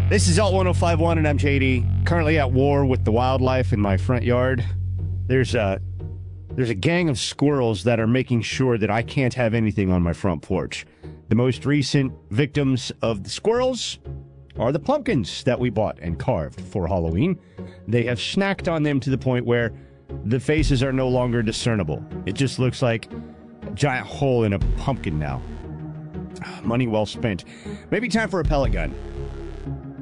This is Alt 1051, and I'm JD. Currently at war with the wildlife in my front yard. There's a gang of squirrels that are making sure that I can't have anything on my front porch. The most recent victims of the squirrels are the pumpkins that we bought and carved for Halloween. They have snacked on them to the point where the faces are no longer discernible. It just looks like a giant hole in a pumpkin now. Money well spent. Maybe time for a pellet gun.